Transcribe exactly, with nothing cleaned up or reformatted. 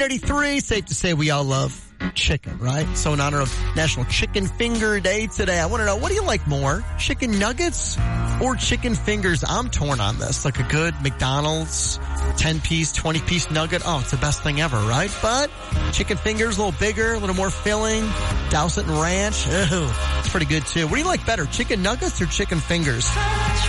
eighty-three, safe to say we all love chicken, right? So in honor of National Chicken Finger Day today, I want to know, what do you like more? Chicken nuggets or chicken fingers? I'm torn on this. Like a good McDonald's ten-piece, twenty-piece nugget. Oh, it's the best thing ever, right? But chicken fingers, a little bigger, a little more filling. Douse it in ranch. Ew, it's pretty good too. What do you like better, chicken nuggets or chicken fingers?